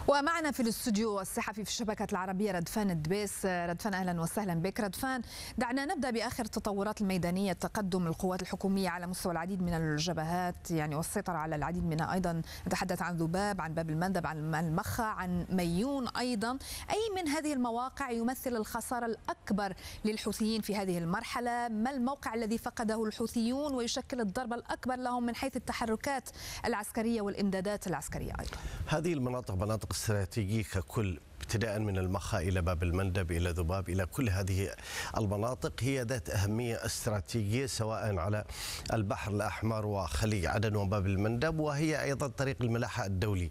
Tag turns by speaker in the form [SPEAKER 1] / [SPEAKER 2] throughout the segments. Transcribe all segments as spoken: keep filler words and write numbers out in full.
[SPEAKER 1] ومعنا في الاستوديو الصحفي في الشبكة العربية ردفان الدبيس. ردفان أهلا وسهلا بك. ردفان، دعنا نبدأ بآخر التطورات الميدانية. تقدم القوات الحكومية على مستوى العديد من الجبهات، يعني والسيطرة على العديد منها. أيضا نتحدث عن ذباب، عن باب المندب، عن المخا، عن ميون. أيضا أي من هذه المواقع يمثل الخسارة الأكبر للحوثيين في هذه المرحلة؟ ما الموقع الذي فقده الحوثيون ويشكل الضربة الأكبر لهم من حيث التحركات العسكرية والإمدادات العسكرية أيضا؟
[SPEAKER 2] هذه المناطق مناطق استراتيجية ككل، ابتداء من المخا إلى باب المندب إلى ذباب إلى كل هذه المناطق هي ذات أهمية استراتيجية، سواء على البحر الأحمر وخليج عدن وباب المندب، وهي أيضا طريق الملاحة الدولي.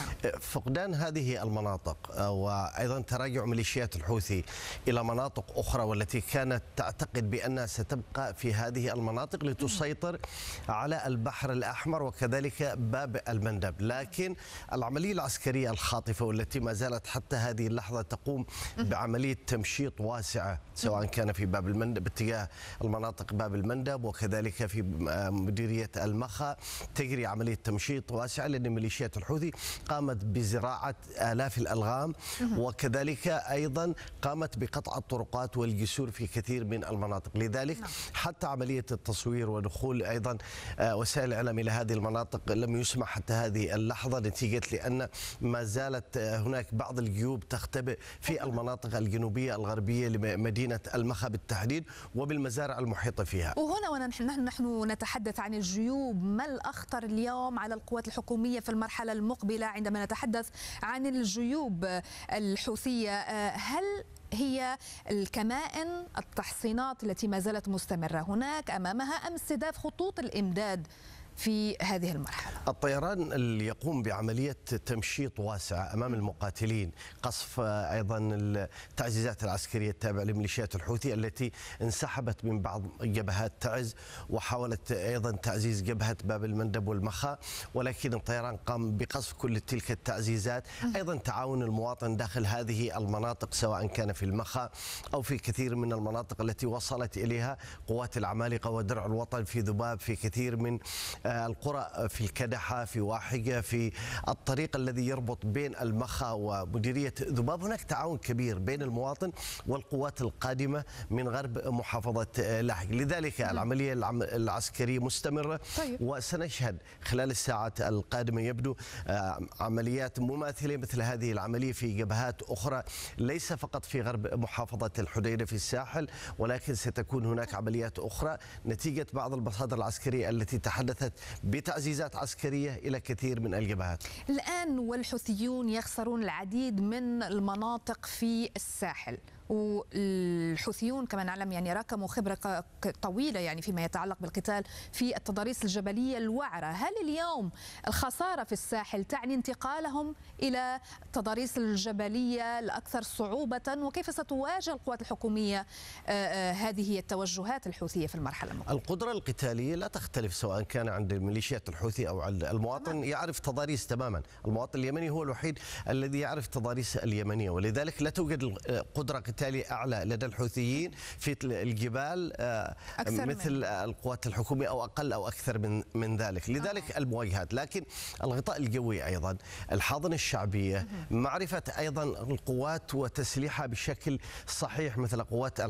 [SPEAKER 2] فقدان هذه المناطق وأيضا تراجع ميليشيات الحوثي إلى مناطق أخرى والتي كانت تعتقد بأنها ستبقى في هذه المناطق لتسيطر على البحر الأحمر وكذلك باب المندب، لكن العملية العسكرية الخاطفة والتي ما زالت حتى هذه اللحظة تقوم بعملية تمشيط واسعة، سواء كان في باب المندب اتجاه المناطق باب المندب وكذلك في مديرية المخا تجري عملية تمشيط واسعة، لأن ميليشيات الحوثي قامت بزراعة آلاف الألغام وكذلك أيضا قامت بقطع الطرقات والجسور في كثير من المناطق. لذلك حتى عملية التصوير ودخول أيضا وسائل الإعلام إلى هذه المناطق لم يسمح حتى هذه اللحظة، نتيجة لأن ما زالت هناك بعض الجيوب تختبئ في المناطق الجنوبية الغربية لمدينة المخا بالتحديد وبالمزارع المحيطة فيها.
[SPEAKER 1] وهنا ونحن نحن نتحدث عن الجيوب، ما الأخطر اليوم على القوات الحكومية في المرحلة المقبلة عندما نتحدث عن الجيوب الحوثية؟ هل هي الكمائن، التحصينات التي ما زالت مستمرة هناك أمامها، أم استهداف خطوط الإمداد في هذه المرحلة؟
[SPEAKER 2] الطيران اللي يقوم بعملية تمشيط واسعة أمام المقاتلين، قصف أيضا التعزيزات العسكرية التابعة لميليشيات الحوثي التي انسحبت من بعض جبهات تعز وحاولت أيضا تعزيز جبهة باب المندب والمخا، ولكن الطيران قام بقصف كل تلك التعزيزات. أيضا تعاون المواطن داخل هذه المناطق سواء كان في المخا أو في كثير من المناطق التي وصلت إليها قوات العمالقة ودرع الوطن في ذباب، في كثير من القرى، في الكدحة، في واحقة، في الطريق الذي يربط بين المخا ومديرية ذباب. هناك تعاون كبير بين المواطن والقوات القادمة من غرب محافظة لاحق. لذلك العملية العسكرية مستمرة. طيب. وسنشهد خلال الساعات القادمة يبدو عمليات مماثلة مثل هذه العملية في جبهات أخرى، ليس فقط في غرب محافظة الحديدة في الساحل، ولكن ستكون هناك عمليات أخرى نتيجة بعض المصادر العسكرية التي تحدثت بتعزيزات عسكرية إلى كثير من الجبهات.
[SPEAKER 1] الآن والحوثيون يخسرون العديد من المناطق في الساحل، والحوثيون كما نعلم يعني راكموا خبرة طويلة يعني فيما يتعلق بالقتال في التضاريس الجبلية الوعرة. هل اليوم الخسارة في الساحل تعني انتقالهم إلى التضاريس الجبلية الأكثر صعوبة؟ وكيف ستواجه القوات الحكومية هذه التوجهات الحوثية في المرحلة المقبلة؟
[SPEAKER 2] القدرة القتالية لا تختلف سواء كان عند ميليشيات الحوثي أو عند المواطن. يعرف تضاريس تماما. المواطن اليمني هو الوحيد الذي يعرف تضاريس اليمنية، ولذلك لا توجد قدرة قتالي أعلى لدى الحوثيين في الجبال مثل من. القوات الحكومية أو أقل أو أكثر من من ذلك. لذلك آه. المواجهات، لكن الغطاء الجوي أيضا، الحاضنة الشعبية، معرفة أيضا القوات وتسليحها بشكل صحيح مثل قوات